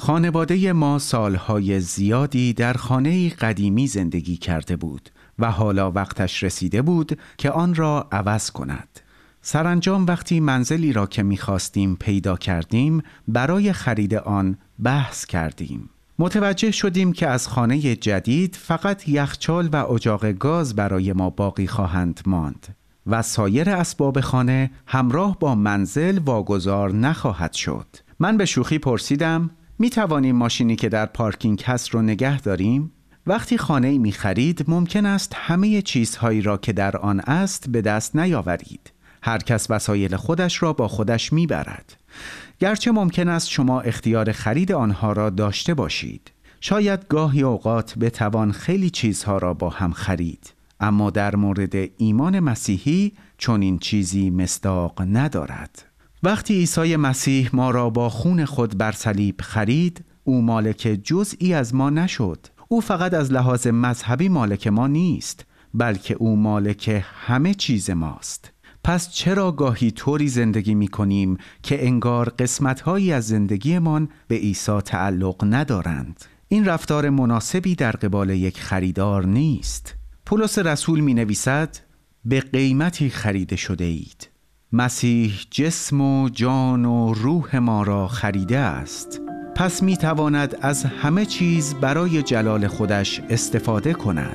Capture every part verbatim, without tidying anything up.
خانواده ما سالهای زیادی در خانه‌ای قدیمی زندگی کرده بود و حالا وقتش رسیده بود که آن را عوض کند. سرانجام وقتی منزلی را که می‌خواستیم پیدا کردیم، برای خرید آن بحث کردیم. متوجه شدیم که از خانه جدید فقط یخچال و اجاق گاز برای ما باقی خواهند ماند و سایر اسباب خانه همراه با منزل واگذار نخواهد شد. من به شوخی پرسیدم: می توانیم ماشینی که در پارکینگ هست رو نگه داریم؟ وقتی خانه‌ای می خرید ممکن است همه چیزهایی را که در آن است به دست نیاورید. هر کس وسایل خودش را با خودش می برد. گرچه ممکن است شما اختیار خرید آنها را داشته باشید. شاید گاهی اوقات بتوان خیلی چیزها را با هم خرید، اما در مورد ایمان مسیحی چنین چیزی مصداق ندارد. وقتی عیسی مسیح ما را با خون خود بر صلیب خرید، او مالک جزئی از ما نشد. او فقط از لحاظ مذهبی مالک ما نیست، بلکه او مالک همه چیز ماست. پس چرا گاهی طوری زندگی می کنیم که انگار قسمت‌هایی از زندگیمان به عیسی تعلق ندارند؟ این رفتار مناسبی در قبال یک خریدار نیست. پولس رسول می نویسد: به قیمتی خریده شده اید. مسیح جسم و جان و روح ما را خریده است. پس می تواند از همه چیز برای جلال خودش استفاده کند.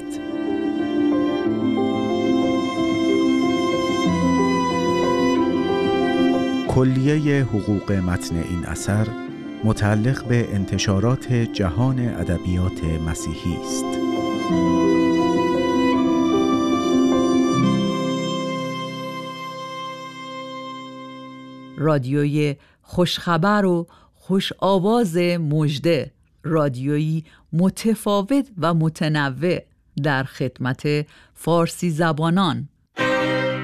کلیه حقوق متن این اثر متعلق به انتشارات جهان ادبیات مسیحی است. رادیوی خوشخبر و خوش آواز مژده، رادیویی متفاوت و متنوع در خدمت فارسی زبانان.